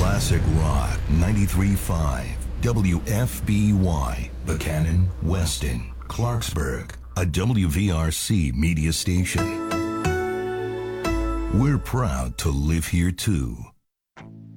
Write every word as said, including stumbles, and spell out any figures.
Classic Rock ninety-three point five W F B Y, Buchanan, Weston, Clarksburg, a W V R C media station. We're proud to live here too.